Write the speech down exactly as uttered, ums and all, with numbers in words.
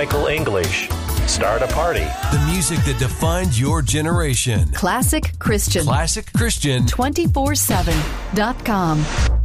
Michael English. Start a party. The music that defined your generation. Classic Christian. Classic Christian. two four seven dot com.